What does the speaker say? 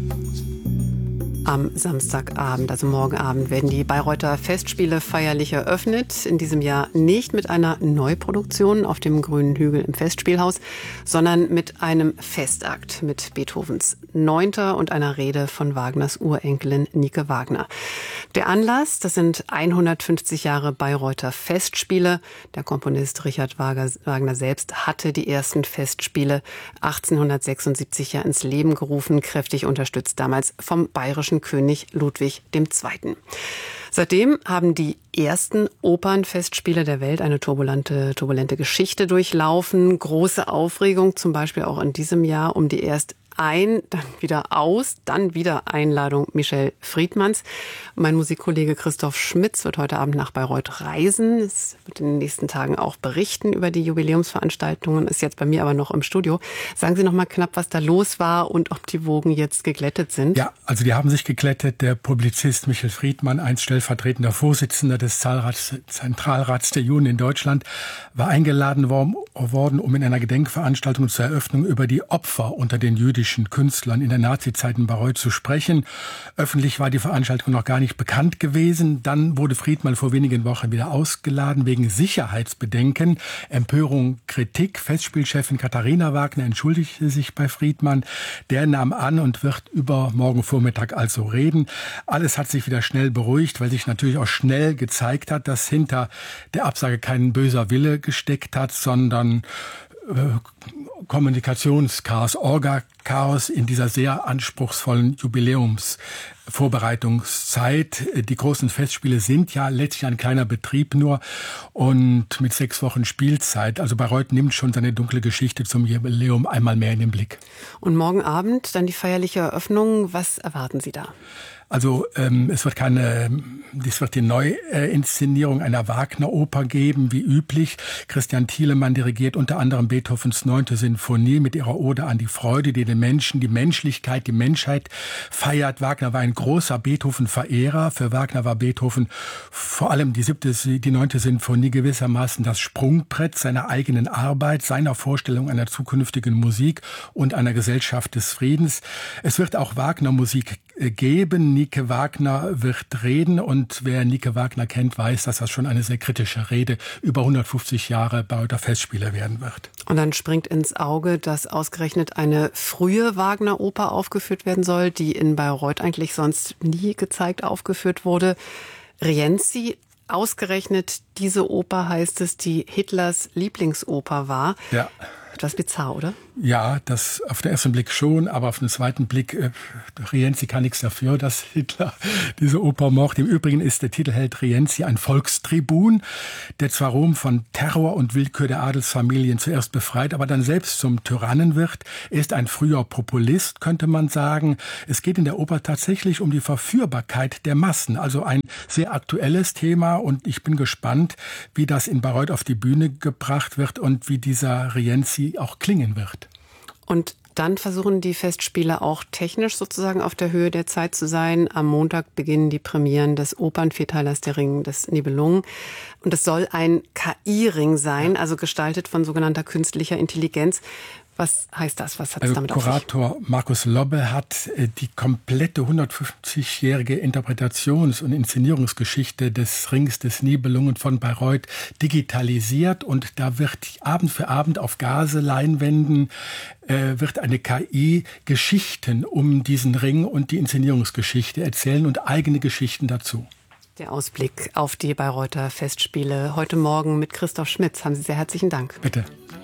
Am Samstagabend, also morgen Abend, werden die Bayreuther Festspiele feierlich eröffnet. In diesem Jahr nicht mit einer Neuproduktion auf dem Grünen Hügel im Festspielhaus, sondern mit einem Festakt mit Beethovens 9. und einer Rede von Wagners Urenkelin Nike Wagner. Der Anlass, das sind 150 Jahre Bayreuther Festspiele. Der Komponist Richard Wagner selbst hatte die ersten Festspiele 1876 ja ins Leben gerufen, kräftig unterstützt damals vom bayerischen König Ludwig II. Seitdem haben die ersten Opernfestspiele der Welt eine turbulente Geschichte durchlaufen. Große Aufregung, zum Beispiel auch in diesem Jahr um die erst ein, dann wieder aus, dann wieder Einladung Michel Friedmanns. Mein Musikkollege Christoph Schmitz wird heute Abend nach Bayreuth reisen. Es wird in den nächsten Tagen auch berichten über die Jubiläumsveranstaltungen, ist jetzt bei mir aber noch im Studio. Sagen Sie noch mal knapp, was da los war und ob die Wogen jetzt geglättet sind. Ja, also die haben sich geglättet. Der Publizist Michel Friedmann, einst stellvertretender Vorsitzender des Zentralrats der Juden in Deutschland, war eingeladen worden, um in einer Gedenkveranstaltung zur Eröffnung über die Opfer unter den jüdischen Künstlern in der Nazizeit in Bayreuth zu sprechen. Öffentlich war die Veranstaltung noch gar nicht bekannt gewesen. Dann wurde Friedmann vor wenigen Wochen wieder ausgeladen wegen Sicherheitsbedenken. Empörung, Kritik. Festspielchefin Katharina Wagner entschuldigte sich bei Friedmann. Der nahm an und wird übermorgen Vormittag also reden. Alles hat sich wieder schnell beruhigt, weil sich natürlich auch schnell gezeigt hat, dass hinter der Absage kein böser Wille gesteckt hat, sondern Kommunikationschaos, Orga-Chaos in dieser sehr anspruchsvollen Jubiläumsvorbereitungszeit. Die großen Festspiele sind ja letztlich ein kleiner Betrieb nur und mit 6 Wochen Spielzeit. Also Bayreuth nimmt schon seine dunkle Geschichte zum Jubiläum einmal mehr in den Blick. Und morgen Abend dann die feierliche Eröffnung. Was erwarten Sie da? Also es wird die Neuinszenierung einer Wagner-Oper geben, wie üblich. Christian Thielemann dirigiert unter anderem Beethovens 9. Sinfonie mit ihrer Ode an die Freude, die den Menschen, die Menschlichkeit, die Menschheit feiert. Wagner war ein großer Beethoven-Verehrer. Für Wagner war Beethoven vor allem die 9. Sinfonie gewissermaßen das Sprungbrett seiner eigenen Arbeit, seiner Vorstellung einer zukünftigen Musik und einer Gesellschaft des Friedens. Es wird auch Wagner-Musik geben. Nike Wagner wird reden und wer Nike Wagner kennt, weiß, dass das schon eine sehr kritische Rede über 150 Jahre Bayreuther Festspiele werden wird. Und dann springt ins Auge, dass ausgerechnet eine frühe Wagner-Oper aufgeführt werden soll, die in Bayreuth eigentlich sonst nie gezeigt aufgeführt wurde. Rienzi, ausgerechnet diese Oper, heißt es, die Hitlers Lieblingsoper war. Ja. Etwas bizarr, oder? Ja, das auf den ersten Blick schon, aber auf den zweiten Blick, Rienzi kann nichts dafür, dass Hitler diese Oper mochte. Im Übrigen ist der Titelheld Rienzi ein Volkstribun, der zwar Rom von Terror und Willkür der Adelsfamilien zuerst befreit, aber dann selbst zum Tyrannen wird. Er ist ein früher Populist, könnte man sagen. Es geht in der Oper tatsächlich um die Verführbarkeit der Massen, also ein sehr aktuelles Thema und ich bin gespannt, wie das in Bayreuth auf die Bühne gebracht wird und wie dieser Rienzi auch klingen wird. Und dann versuchen die Festspiele auch technisch sozusagen auf der Höhe der Zeit zu sein. Am Montag beginnen die Premieren des Opernvierteilers Der Ring des Nibelungen. Und es soll ein KI-Ring sein, also gestaltet von sogenannter künstlicher Intelligenz. Was heißt das? Was hat es damit auf sich? Kurator Markus Lobbe hat die komplette 150-jährige Interpretations- und Inszenierungsgeschichte des Rings des Nibelungen von Bayreuth digitalisiert und da wird Abend für Abend auf Gaseleinwänden wird eine KI Geschichten um diesen Ring und die Inszenierungsgeschichte erzählen und eigene Geschichten dazu. Der Ausblick auf die Bayreuther Festspiele heute Morgen mit Christoph Schmitz. Haben Sie sehr herzlichen Dank. Bitte.